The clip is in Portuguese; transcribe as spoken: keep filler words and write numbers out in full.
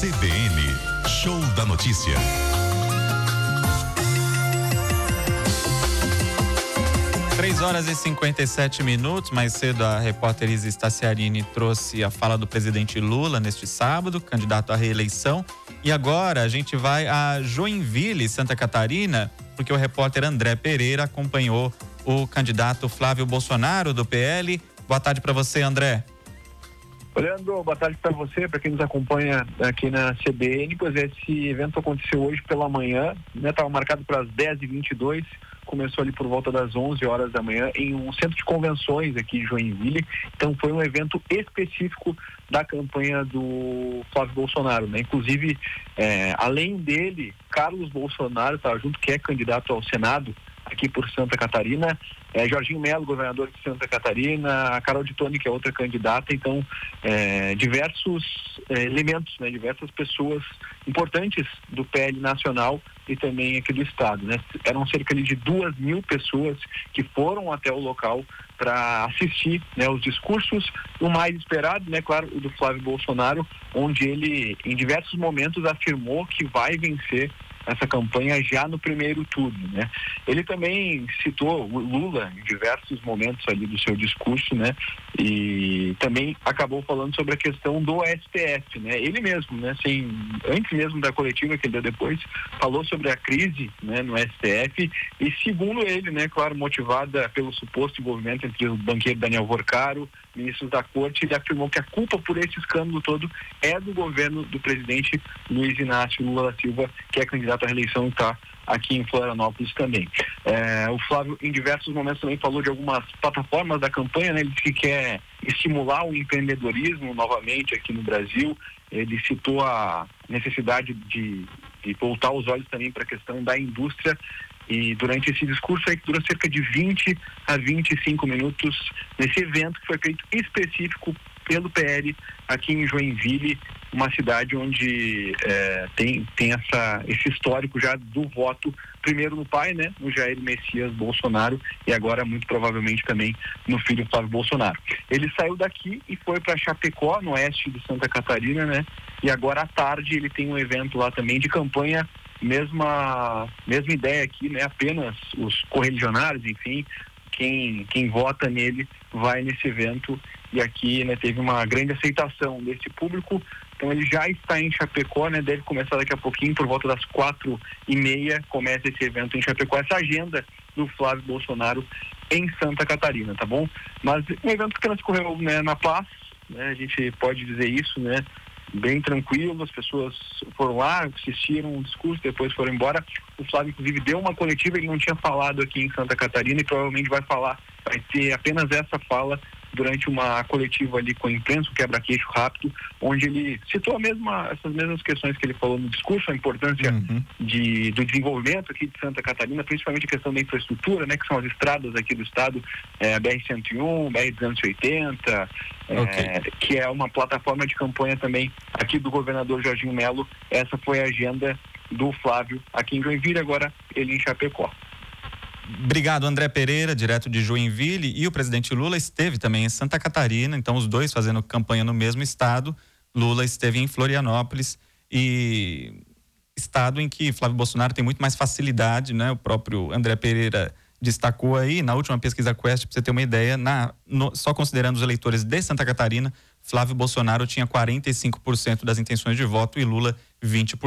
C B N, Show da Notícia. três horas e cinquenta e sete minutos, mais cedo a repórter Isa Staciarini trouxe a fala do presidente Lula neste sábado, candidato à reeleição. E agora a gente vai a Joinville, Santa Catarina, porque o repórter André Pereira acompanhou o candidato Flávio Bolsonaro do P L. Boa tarde para você, André. Leandro, boa tarde para você, para quem nos acompanha aqui na C B N. Pois esse evento aconteceu hoje pela manhã, né? Estava marcado para as dez e vinte e dois, começou ali por volta das onze horas da manhã em um centro de convenções aqui em Joinville. Então foi um evento específico da campanha do Flávio Bolsonaro, né? Inclusive, é, além dele, Carlos Bolsonaro estava junto, que é candidato ao Senado aqui por Santa Catarina, é, Jorginho Melo, governador de Santa Catarina, a Carol de Toni, que é outra candidata. Então, é, diversos é, elementos, né, diversas pessoas importantes do P L nacional e também aqui do estado, né? Eram cerca de duas mil pessoas que foram até o local para assistir, né, os discursos, o mais esperado, né, claro, o do Flávio Bolsonaro, onde ele, em diversos momentos, afirmou que vai vencer essa campanha já no primeiro turno, né? Ele também citou o Lula em diversos momentos ali do seu discurso, né? E também acabou falando sobre a questão do S T F, né? Ele mesmo, né? Assim, antes mesmo da coletiva que ele deu depois, falou sobre a crise, né, no S T F e, segundo ele, né, claro, motivada pelo suposto envolvimento entre o banqueiro Daniel Vorcaro, ministros da corte, ele afirmou que a culpa por esse escândalo todo é do governo do presidente Luiz Inácio Lula da Silva, que é candidato à reeleição e está aqui em Florianópolis também. É, o Flávio, em diversos momentos, também falou de algumas plataformas da campanha, né? Ele disse que quer estimular o empreendedorismo novamente aqui no Brasil. Ele citou a necessidade de, de voltar os olhos também para a questão da indústria. E durante esse discurso aí, que dura cerca de vinte a vinte e cinco minutos, nesse evento que foi feito específico pelo P L aqui em Joinville, uma cidade onde é, tem, tem essa, esse histórico já do voto, primeiro no pai, né, no Jair Messias Bolsonaro, e agora muito provavelmente também no filho Flávio Bolsonaro. Ele saiu daqui e foi para Chapecó, no oeste de Santa Catarina, né, e agora à tarde ele tem um evento lá também de campanha. Mesma, mesma ideia aqui, né? Apenas os correligionários, enfim, quem, quem vota nele vai nesse evento. E aqui, né, teve uma grande aceitação desse público. Então ele já está em Chapecó, né? Deve começar daqui a pouquinho, por volta das quatro e meia, começa esse evento em Chapecó, essa agenda do Flávio Bolsonaro em Santa Catarina, tá bom? Mas um evento que transcorreu, né, na paz, né? A gente pode dizer isso, né? Bem tranquilo, as pessoas foram lá, assistiram o discurso, depois foram embora. O Flávio, inclusive, deu uma coletiva, ele não tinha falado aqui em Santa Catarina e provavelmente vai falar, vai ter apenas essa fala durante uma coletiva ali com a imprensa, um quebra-queixo rápido, onde ele citou a mesma, essas mesmas questões que ele falou no discurso, a importância uhum. de, do desenvolvimento aqui de Santa Catarina, principalmente a questão da infraestrutura, né, que são as estradas aqui do estado, é, a B R cento e um, B R duzentos e oitenta, okay. é, que é uma plataforma de campanha também aqui do governador Jorginho Melo. Essa foi a agenda do Flávio aqui em Joinville, agora ele em Chapecó. Obrigado, André Pereira, direto de Joinville. E o presidente Lula esteve também em Santa Catarina, então os dois fazendo campanha no mesmo estado. Lula esteve em Florianópolis, e estado em que Flávio Bolsonaro tem muito mais facilidade, né? O próprio André Pereira destacou aí, na última pesquisa Quest, para você ter uma ideia, na, no, só considerando os eleitores de Santa Catarina, Flávio Bolsonaro tinha quarenta e cinco por cento das intenções de voto e Lula vinte por cento.